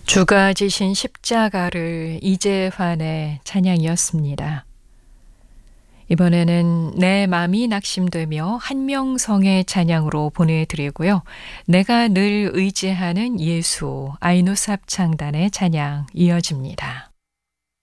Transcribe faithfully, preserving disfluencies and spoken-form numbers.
주가 지신 십자가를 이재환의 찬양이었습니다. 이번에는 내 맘이 낙심되며 한명성의 찬양으로 보내드리고요. 내가 늘 의지하는 예수 아이누삽 창단의 찬양 이어집니다.